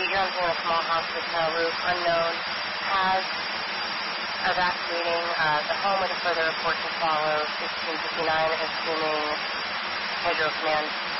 drones in a small house with no roof, unknown, has evacuating the home with a further report to follow. 1659, assuming Hydro Command